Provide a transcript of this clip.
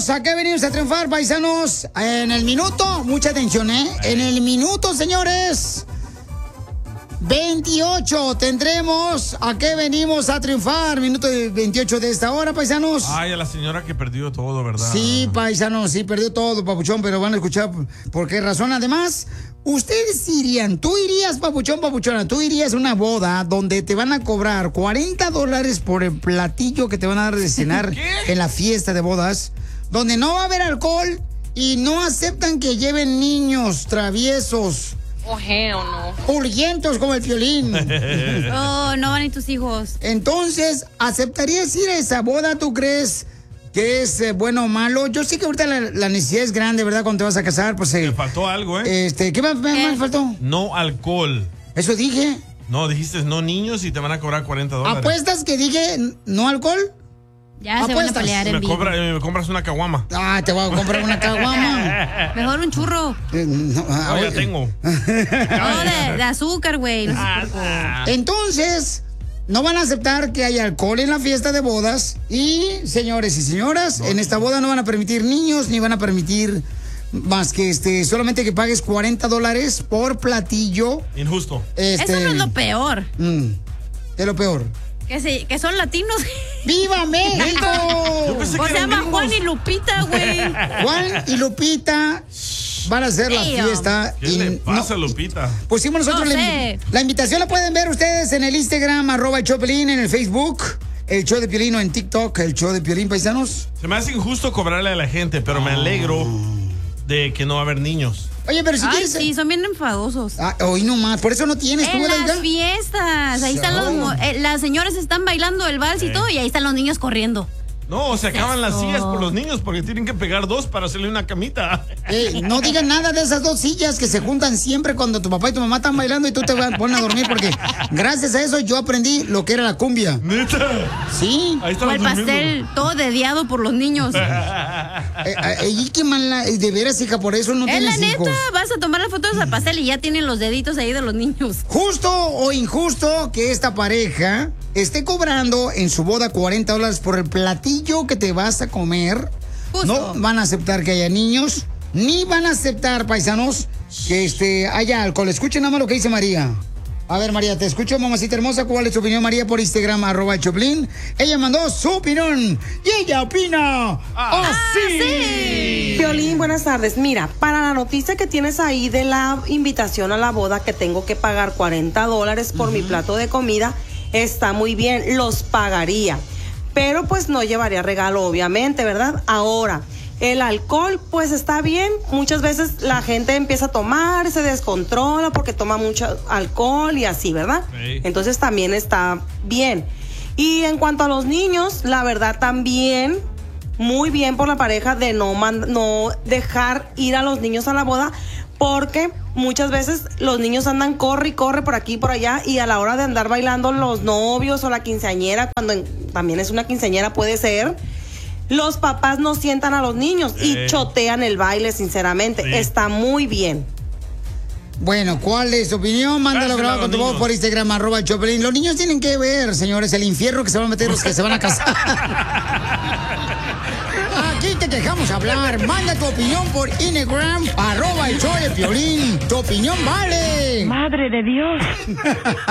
paisanos, ¿a qué venimos a triunfar, paisanos? En el minuto, mucha atención, ¿eh? En el minuto, señores, 28 tendremos ¿a qué venimos a triunfar? Minuto 28 de esta hora, paisanos. Ay, a la señora que perdió todo, ¿verdad? Sí, paisanos, sí, perdió todo, papuchón, pero van a escuchar por qué razón. Además, ustedes irían, tú irías, papuchón, papuchona, tú irías a una boda donde te van a cobrar $40 por el platillo que te van a dar de cenar en la fiesta de bodas, donde no va a haber alcohol y no aceptan que lleven niños traviesos. Oh, hell no. Purguientos como el Piolín. Oh, no van ni tus hijos. Entonces, ¿aceptarías ir a esa boda, tú crees que es bueno o malo? Yo sé que ahorita la necesidad es grande, ¿verdad? Cuando te vas a casar, pues... Te faltó algo, ¿eh? ¿Qué más faltó? No alcohol. ¿Eso dije? No, dijiste no niños y te van a cobrar $40. ¿Apuestas que dije no alcohol? Ya se van a pelear en vivo. Me compras una caguama. Ah, te voy a comprar una caguama. Mejor un churro. No, ya tengo. No, de azúcar, güey. Entonces, no van a aceptar que haya alcohol en la fiesta de bodas. Y, señores y señoras, en esta boda no van a permitir niños, ni van a permitir más que solamente que pagues $40 por platillo. Injusto. Eso no es lo peor. Es lo peor. Que son latinos. ¡Viva México! O se llama Juan y Lupita, güey. Juan y Lupita van a hacer la fiesta. ¿Qué le pasa, Lupita? Pusimos nosotros la invitación, la pueden ver ustedes en el Instagram, @el_Piolín, en el Facebook, el show de Piolín, o en TikTok, el show de Piolín, paisanos. Se me hace injusto cobrarle a la gente, pero me alegro de que no va a haber niños. Oye, pero si quieres... Sí, son bien enfadosos. Hoy nomás, por eso no tienes tú, en ¿verdad? las fiestas, ahí están las señoras están bailando el vals y todo, y ahí están los niños corriendo. No, se acaban las sillas por los niños porque tienen que pegar dos para hacerle una camita. No digan nada de esas dos sillas que se juntan siempre cuando tu papá y tu mamá están bailando y tú te pones a dormir, porque gracias a eso yo aprendí lo que era la cumbia. ¿Neta? Sí. Ahí o el pastel todo dediado por los niños. Y qué mala, de veras, hija, por eso no tienes hijos. Es la neta, vas a tomar las fotos al pastel y ya tienen los deditos ahí de los niños. Justo o injusto que esta pareja esté cobrando en su boda $40 por el platillo que te vas a comer. Justo. No van a aceptar que haya niños, ni van a aceptar, paisanos, que haya alcohol. Escuchen nada más lo que dice María. A ver, María, te escucho, mamacita hermosa. ¿Cuál es tu opinión, María? Por Instagram, @Choplin. Ella mandó su opinión y ella opina así. Piolín, buenas tardes. Mira, para la noticia que tienes ahí de la invitación a la boda, que tengo que pagar $40 por mi plato de comida, está muy bien, los pagaría. Pero pues no llevaría regalo, obviamente, ¿verdad? Ahora, el alcohol, pues está bien. Muchas veces la gente empieza a tomar, se descontrola porque toma mucho alcohol y así, ¿verdad? Sí. Entonces también está bien. Y en cuanto a los niños, la verdad también, muy bien por la pareja de no dejar ir a los niños a la boda, porque muchas veces los niños andan corre y corre por aquí y por allá, y a la hora de andar bailando los novios o la quinceañera, cuando también es una quinceañera, puede ser, los papás no sientan a los niños y chotean el baile, sinceramente. Sí. Está muy bien. Bueno, ¿cuál es tu opinión? Mándalo grabado con tu voz por Instagram, @Choplin. Los niños tienen que ver, señores, el infierno que se van a meter los que se van a casar. Aquí te dejamos hablar. Manda tu opinión por Instagram, @el show de Piolín. Tu opinión vale. Madre de Dios.